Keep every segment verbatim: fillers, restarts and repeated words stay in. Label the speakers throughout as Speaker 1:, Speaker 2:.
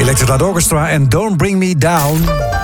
Speaker 1: Electric Light Orchestra en Don't Bring Me Down.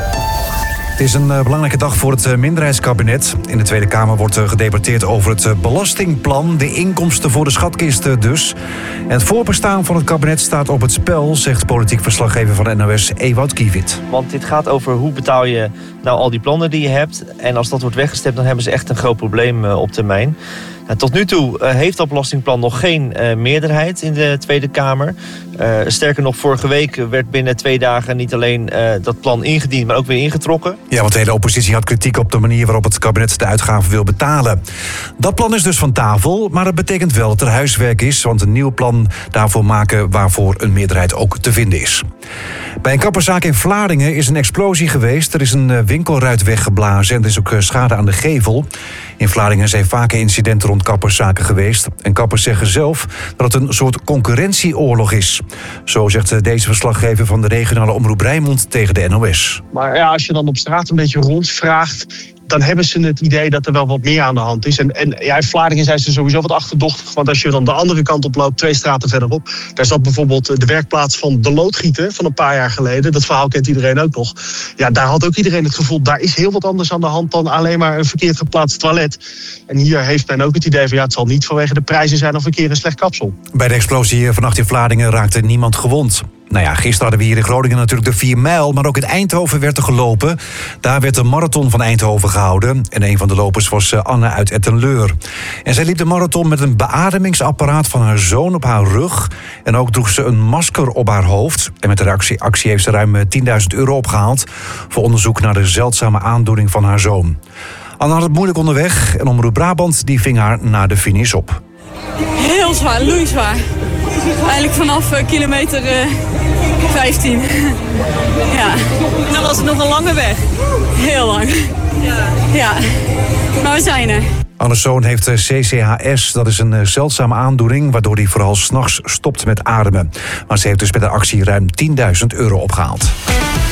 Speaker 1: Het is een uh, belangrijke dag voor het uh, minderheidskabinet. In de Tweede Kamer wordt uh, gedebatteerd over het uh, belastingplan. De inkomsten voor de schatkist uh, dus. En het voorbestaan van het kabinet staat op het spel, zegt politiek verslaggever van N O S Ewout Kiviet.
Speaker 2: Want dit gaat over hoe betaal je nou al die plannen die je hebt. En als dat wordt weggestemd, dan hebben ze echt een groot probleem uh, op termijn. Nou, tot nu toe uh, heeft dat belastingplan nog geen uh, meerderheid in de Tweede Kamer. Uh, sterker nog, vorige week werd binnen twee dagen niet alleen uh, dat plan ingediend, maar ook weer ingetrokken.
Speaker 1: Ja, want de hele oppositie had kritiek op de manier waarop het kabinet de uitgaven wil betalen. Dat plan is dus van tafel, maar het betekent wel dat er huiswerk is, want een nieuw plan daarvoor maken waarvoor een meerderheid ook te vinden is. Bij een kapperszaak in Vlaardingen is een explosie geweest. Er is een winkelruit weggeblazen en er is ook schade aan de gevel. In Vlaardingen zijn vaker incidenten rond kapperszaken geweest. En kappers zeggen zelf dat het een soort concurrentieoorlog is. Zo zegt deze verslaggever van de regionale omroep Rijnmond tegen de N O S.
Speaker 3: Maar ja, als je dan op straat een beetje rondvraagt, dan hebben ze het idee dat er wel wat meer aan de hand is. En, en ja, in Vlaardingen zijn ze sowieso wat achterdochtig. Want als je dan de andere kant op loopt, twee straten verderop, daar zat bijvoorbeeld de werkplaats van de loodgieter van een paar jaar geleden. Dat verhaal kent iedereen ook nog. Ja, daar had ook iedereen het gevoel, daar is heel wat anders aan de hand dan alleen maar een verkeerd geplaatst toilet. En hier heeft men ook het idee van, ja, het zal niet vanwege de prijzen zijn of een keer een slecht kapsel.
Speaker 1: Bij de explosie vannacht in Vlaardingen raakte niemand gewond. Nou ja, gisteren hadden we hier in Groningen natuurlijk de vier mijl, maar ook in Eindhoven werd er gelopen. Daar werd de marathon van Eindhoven gehouden. En een van de lopers was Anne uit Ettenleur. En zij liep de marathon met een beademingsapparaat van haar zoon op haar rug. En ook droeg ze een masker op haar hoofd. En met de actie, actie heeft ze ruim tienduizend euro opgehaald voor onderzoek naar de zeldzame aandoening van haar zoon. Anne had het moeilijk onderweg en Omroep Brabant die ving haar naar de finish op.
Speaker 4: Heel zwaar, loeizwaar. Eigenlijk vanaf uh, kilometer uh, vijftien. Ja. Dan was het nog een lange weg. Heel lang. Ja. Ja. Maar we zijn er.
Speaker 1: Anne's zoon heeft C C H S, dat is een zeldzame aandoening, waardoor hij vooral 's nachts stopt met ademen. Maar ze heeft dus met de actie ruim tienduizend euro opgehaald.